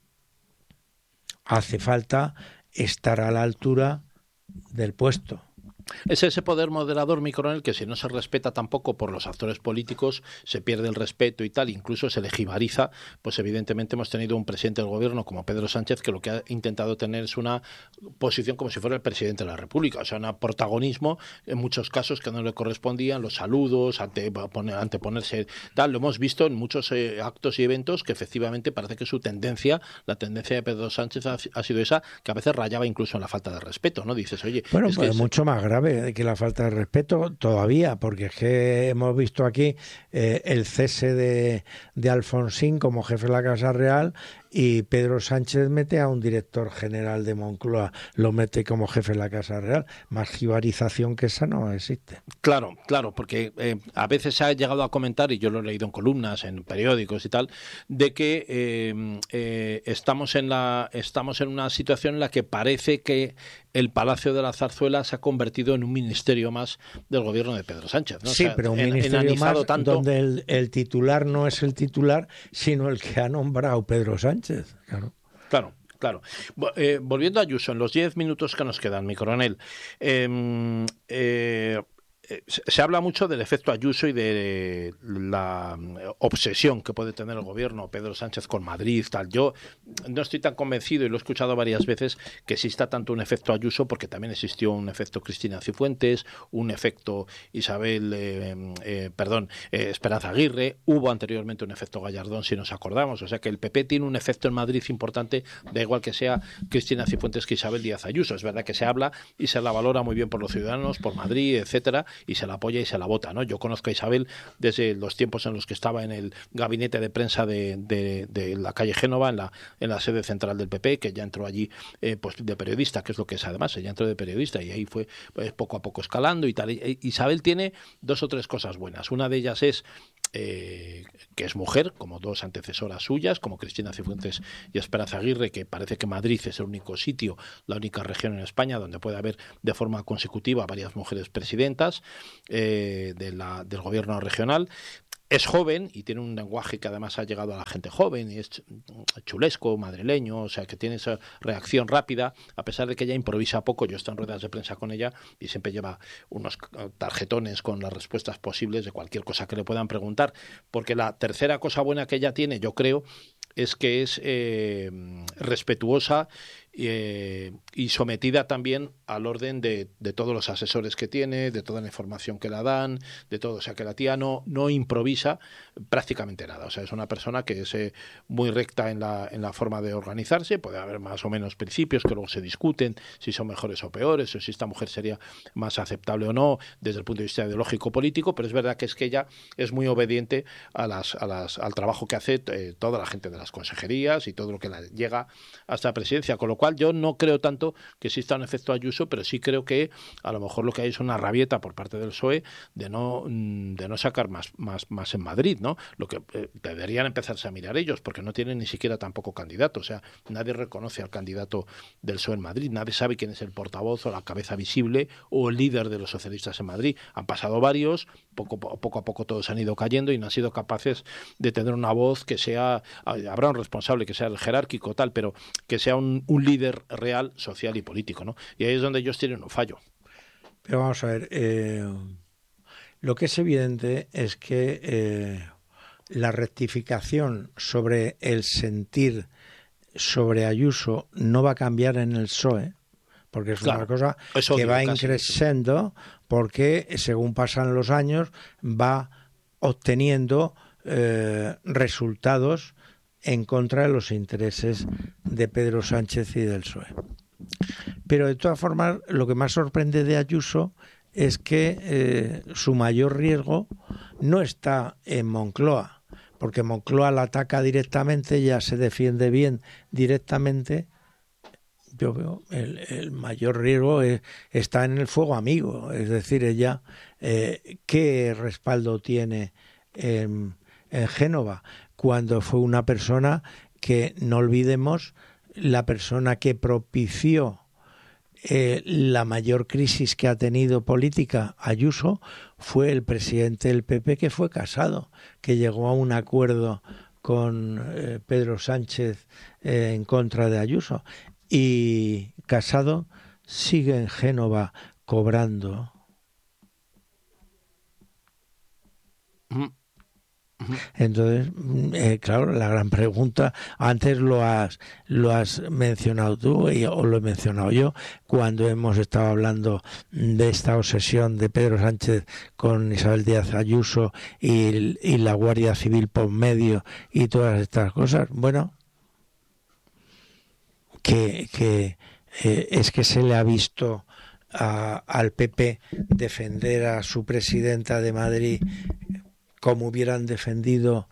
hace falta estar a la altura del puesto. Es ese poder moderador, mi coronel, que si no se respeta tampoco por los actores políticos, se pierde el respeto y tal, incluso se legimariza. Pues evidentemente hemos tenido un presidente del gobierno como Pedro Sánchez que lo que ha intentado tener es una posición como si fuera el presidente de la República, o sea, un protagonismo en muchos casos que no le correspondían, los saludos, ante, anteponerse tal. Lo hemos visto en muchos eh, actos y eventos que efectivamente parece que su tendencia, la tendencia de Pedro Sánchez ha, ha sido esa, que a veces rayaba incluso en la falta de respeto, ¿no? Dices, oye... Bueno, es pues que es mucho más grave de que la falta de respeto todavía, porque es que hemos visto aquí eh, el cese de, de Alfonsín como jefe de la Casa Real y Pedro Sánchez mete a un director general de Moncloa, lo mete como jefe de la Casa Real. Más jibarización que esa no existe. Claro, claro, porque eh, a veces se ha llegado a comentar, y yo lo he leído en columnas, en periódicos y tal, de que eh, eh, estamos en la estamos en una situación en la que parece que el Palacio de la Zarzuela se ha convertido en un ministerio más del gobierno de Pedro Sánchez, ¿no? Sí, o sea, pero un en, ministerio más tanto... donde el, el titular no es el titular, sino el que ha nombrado Pedro Sánchez. Claro. Claro. Claro. Eh, volviendo a Ayuso, en los diez minutos que nos quedan, mi coronel, eh, eh, se habla mucho del efecto Ayuso y de la obsesión que puede tener el gobierno Pedro Sánchez con Madrid, tal. Yo no estoy tan convencido, y lo he escuchado varias veces, que exista tanto un efecto Ayuso, porque también existió un efecto Cristina Cifuentes, un efecto Isabel, eh, eh, perdón, eh, Esperanza Aguirre, hubo anteriormente un efecto Gallardón, si nos acordamos. O sea que el P P tiene un efecto en Madrid importante, da igual que sea Cristina Cifuentes que Isabel Díaz Ayuso. Es verdad que se habla y se la valora muy bien por los ciudadanos, por Madrid, etcétera, y se la apoya y se la vota, ¿no? Yo conozco a Isabel desde los tiempos en los que estaba en el gabinete de prensa de, de, de la calle Génova, en la, en la sede central del P P, que ya entró allí eh, pues de periodista, que es lo que es además, ella entró de periodista y ahí fue pues, poco a poco escalando y tal. Y, Isabel tiene dos o tres cosas buenas. Una de ellas es eh, que es mujer, como dos antecesoras suyas, como Cristina Cifuentes y Esperanza Aguirre, que parece que Madrid es el único sitio, la única región en España donde puede haber de forma consecutiva varias mujeres presidentas eh, de la, del gobierno regional. Es joven y tiene un lenguaje que además ha llegado a la gente joven y es chulesco, madrileño, o sea que tiene esa reacción rápida, a pesar de que ella improvisa poco. Yo estoy en ruedas de prensa con ella y siempre lleva unos tarjetones con las respuestas posibles de cualquier cosa que le puedan preguntar, porque la tercera cosa buena que ella tiene, yo creo, es que es eh, respetuosa eh, y sometida también al orden de, de todos los asesores que tiene, de toda la información que la dan, de todo. O sea, que la tía no, no improvisa prácticamente nada. O sea, es una persona que es eh, muy recta en la, en la forma de organizarse. Puede haber más o menos principios que luego se discuten, si son mejores o peores, o si esta mujer sería más aceptable o no desde el punto de vista ideológico político, pero es verdad que es que ella es muy obediente a las, a las, al trabajo que hace eh, toda la gente de las consejerías y todo lo que la llega hasta la presidencia, con lo cual yo no creo tanto que exista un efecto Ayuso, pero sí creo que a lo mejor lo que hay es una rabieta por parte del P S O E de no, de no sacar más, más, más en Madrid, ¿no? Lo que eh, deberían empezarse a mirar ellos, porque no tienen ni siquiera tampoco candidato. O sea, nadie reconoce al candidato del P S O E en Madrid, nadie sabe quién es el portavoz o la cabeza visible o el líder de los socialistas en Madrid. Han pasado varios, poco, poco a poco todos han ido cayendo y no han sido capaces de tener una voz que sea, habrá un responsable que sea el jerárquico tal, pero que sea un, un líder real, social y político, ¿no? Y ahí es donde ellos tienen un fallo. Pero vamos a ver, eh, lo que es evidente es que eh, la rectificación sobre el sentir sobre Ayuso no va a cambiar en el P S O E, porque es claro, una cosa que va increciendo, porque según pasan los años va obteniendo eh, resultados en contra de los intereses de Pedro Sánchez y del P S O E. Pero de todas formas, lo que más sorprende de Ayuso es que eh, su mayor riesgo no está en Moncloa, porque Moncloa la ataca directamente, ya se defiende bien directamente. Yo veo el, el mayor riesgo es, está en el fuego amigo, es decir, ella eh, qué respaldo tiene en, en Génova, cuando fue una persona que, no olvidemos, la persona que propició eh, la mayor crisis que ha tenido política Ayuso fue el presidente del P P, que fue Casado, que llegó a un acuerdo con eh, Pedro Sánchez eh, en contra de Ayuso. Y Casado sigue en Génova cobrando. Entonces, eh, claro, la gran pregunta, antes lo has lo has mencionado tú y, o lo he mencionado yo, cuando hemos estado hablando de esta obsesión de Pedro Sánchez con Isabel Díaz Ayuso y, y la Guardia Civil por medio y todas estas cosas. Bueno, que, que eh, es que se le ha visto a, al P P defender a su presidenta de Madrid como hubieran defendido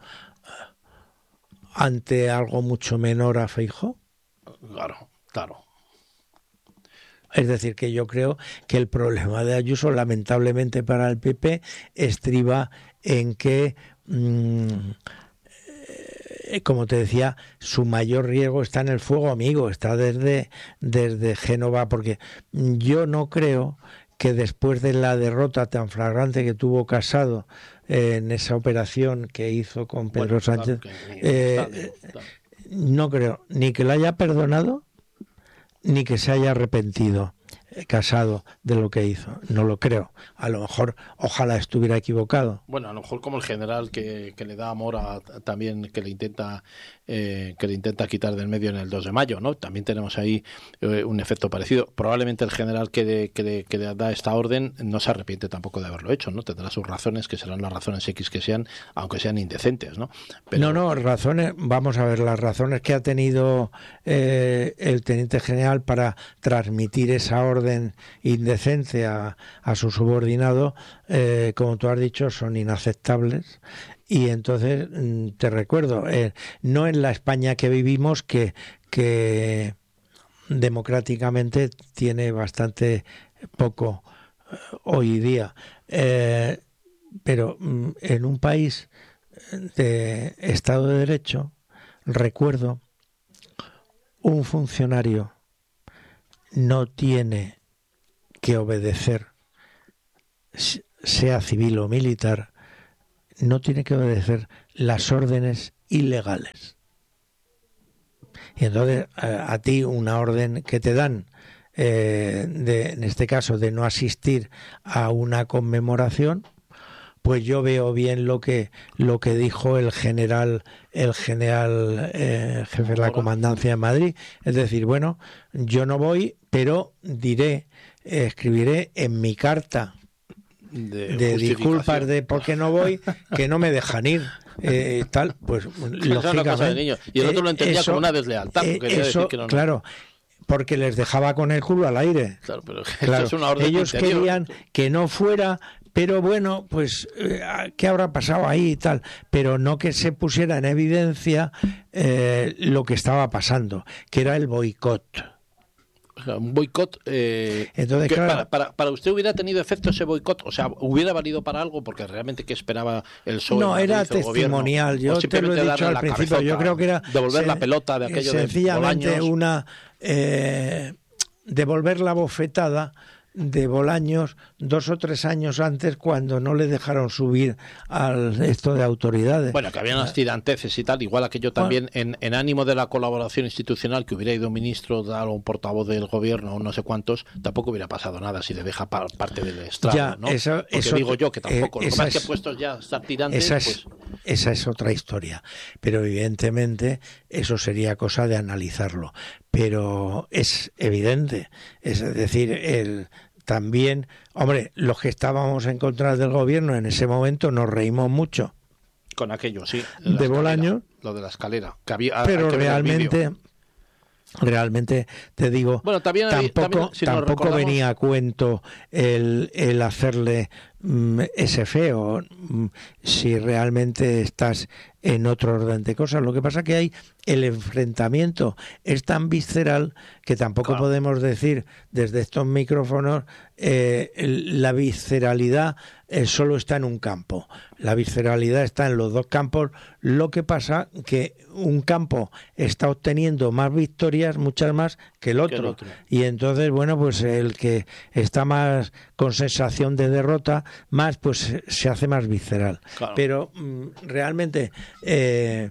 ante algo mucho menor a Feijóo. Claro, claro. Es decir, que yo creo que el problema de Ayuso, lamentablemente para el P P, estriba en que, mmm, eh, como te decía, su mayor riesgo está en el fuego amigo, está desde, desde Génova, porque yo no creo que después de la derrota tan flagrante que tuvo Casado eh, en esa operación que hizo con Pedro bueno, Sánchez, claro eh, está, está. no creo ni que lo haya perdonado ni que se haya arrepentido. Casado de lo que hizo. No lo creo. A lo mejor, ojalá estuviera equivocado. Bueno, a lo mejor como el general que, que le da amor a, también que le intenta eh, que le intenta quitar del medio en el dos de mayo, ¿no? También tenemos ahí eh, un efecto parecido. Probablemente el general que le, que, le, que le da esta orden no se arrepiente tampoco de haberlo hecho, ¿no? Tendrá sus razones, que serán las razones X que sean, aunque sean indecentes, ¿no? Pero... No, no, razones, vamos a ver, las razones que ha tenido eh, el teniente general para transmitir esa orden indecente a, a su subordinado, eh, como tú has dicho, son inaceptables. Y entonces te recuerdo, eh, no en la España que vivimos, que, que democráticamente tiene bastante poco eh, hoy día, eh, pero en un país de Estado de Derecho, recuerdo, un funcionario no tiene que obedecer, sea civil o militar, no tiene que obedecer las órdenes ilegales. Y entonces a, a ti una orden que te dan, eh, de, en este caso de no asistir a una conmemoración, pues yo veo bien lo que lo que dijo el general el general eh, jefe de la comandancia de Madrid, es decir, bueno, yo no voy, pero diré, eh, escribiré en mi carta de, de disculpas de por qué no voy, que no me dejan ir, eh, tal, pues lógicamente. Y el otro lo entendía eso, como una deslealtad. Eh, eso, decir que no, claro, porque les dejaba con el culo al aire. Claro, pero claro, es una orden ellos interior. Querían que no fuera, pero bueno, pues ¿qué habrá pasado ahí y tal? Pero no que se pusiera en evidencia eh, lo que estaba pasando, que era el boicot. O sea, un boicot. Eh, Entonces, que claro, para, para, para usted hubiera tenido efecto ese boicot, o sea, hubiera valido para algo, porque realmente ¿qué esperaba el P S O E? No, era testimonial. Yo te lo he dicho al principio. Yo creo que era devolver se, la pelota de aquello sencillamente de Bolaños. una eh, devolver la bofetada de Bolaños dos o tres años antes, cuando no le dejaron subir al esto de autoridades. Bueno, que había unas tiranteces y tal, igual aquello también bueno, en, en ánimo de la colaboración institucional, que hubiera ido un ministro, dar un portavoz del gobierno o no sé cuántos, tampoco hubiera pasado nada si le deja pa, parte del estrado, ya, ¿no? Eso, Porque eso, digo yo que tampoco, eh, lo que pasa es es, que puestos ya a estar tirantes, esa es, pues... esa es otra historia, pero evidentemente eso sería cosa de analizarlo, pero es evidente, es decir, el también, hombre, los que estábamos en contra del gobierno en ese momento nos reímos mucho. Con aquello, sí. De, de Bolaños. Lo de la escalera. Que había, pero realmente, realmente te digo, bueno, también, tampoco, también, si tampoco venía a cuento el, el hacerle mm, ese feo, mm, si realmente estás en otro orden de cosas. Lo que pasa que hay el enfrentamiento es tan visceral que tampoco claro. podemos decir desde estos micrófonos eh, la visceralidad eh, solo está en un campo. La visceralidad está en los dos campos. Lo que pasa que un campo está obteniendo más victorias, muchas más que el otro. Que el otro. Y entonces, bueno, pues el que está más con sensación de derrota, más pues se hace más visceral. Claro. Pero mm, realmente eh,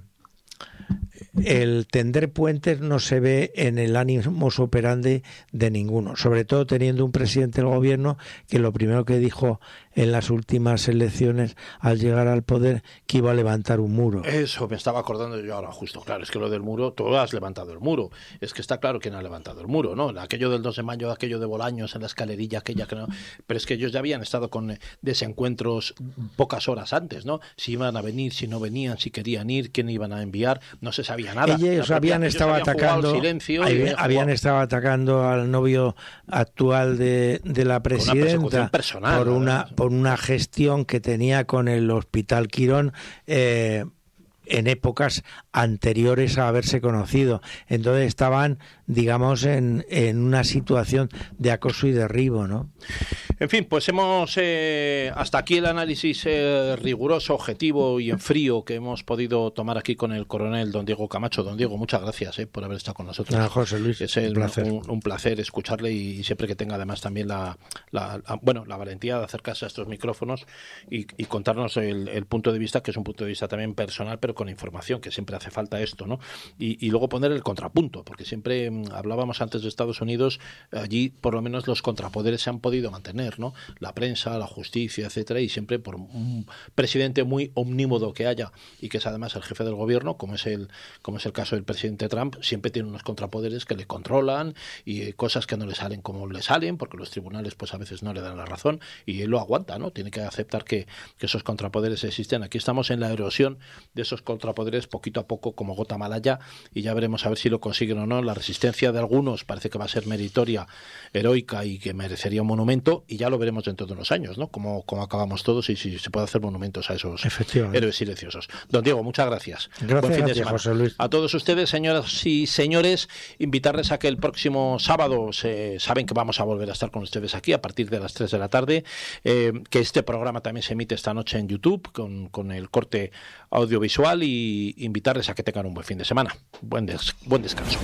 el tender puentes no se ve en el ánimos operandi de ninguno, sobre todo teniendo un presidente del gobierno que lo primero que dijo en las últimas elecciones al llegar al poder que iba a levantar un muro. Eso me estaba acordando yo ahora justo, claro, es que lo del muro, tú has levantado el muro, es que está claro quién ha levantado el muro, ¿no? Aquello del dos de mayo, aquello de Bolaños en la escalerilla, aquella que no, pero es que ellos ya habían estado con desencuentros pocas horas antes, ¿no? Si iban a venir, si no venían, si querían ir, quién iban a enviar, no se sabía nada. Ellos propia, habían ellos estado habían atacando, silencio habían, habían, habían estado atacando al novio actual de, de la presidenta personal, por una por una gestión que tenía con el Hospital Quirón eh, en épocas anteriores a haberse conocido. Entonces estaban, digamos, en, en una situación de acoso y derribo, ¿no? En fin, pues hemos eh, hasta aquí el análisis eh, riguroso, objetivo y en frío que hemos podido tomar aquí con el coronel don Diego Camacho. Don Diego, muchas gracias eh, por haber estado con nosotros. Ah, José Luis, es el, un, placer. Un, un placer escucharle y siempre que tenga además también la, la, la bueno la valentía de acercarse a estos micrófonos y, y contarnos el, el punto de vista, que es un punto de vista también personal, pero pero con información, que siempre hace falta esto, ¿no? Y, y luego poner el contrapunto, porque siempre mmm, hablábamos antes de Estados Unidos, allí por lo menos los contrapoderes se han podido mantener, ¿no? La prensa, la justicia, etcétera, y siempre por un presidente muy omnímodo que haya y que es además el jefe del gobierno, como es el como es el caso del presidente Trump, siempre tiene unos contrapoderes que le controlan y cosas que no le salen como le salen, porque los tribunales pues a veces no le dan la razón y él lo aguanta, ¿no? Tiene que aceptar que, que esos contrapoderes existen. Aquí estamos en la erosión de esos contrapoderes poquito a poco como gota malaya y ya veremos a ver si lo consiguen o no. La resistencia de algunos parece que va a ser meritoria, heroica y que merecería un monumento y ya lo veremos dentro de unos años, ¿no? Cómo, cómo acabamos todos y si se puede hacer monumentos a esos héroes silenciosos. Don Diego, muchas gracias. Gracias, Buen fin de semana. José Luis. A todos ustedes, señoras y señores, invitarles a que el próximo sábado se, saben que vamos a volver a estar con ustedes aquí a partir de las tres de la tarde, eh, que este programa también se emite esta noche en YouTube con, con el corte audiovisual y invitarles a que tengan un buen fin de semana. Buen, des, buen descanso.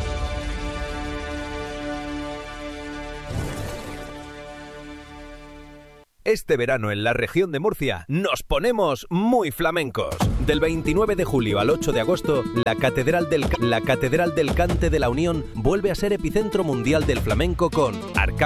Este verano en la región de Murcia nos ponemos muy flamencos. Del veintinueve de julio al ocho de agosto, la Catedral del, la Catedral del Cante de la Unión vuelve a ser epicentro mundial del flamenco con Arcángel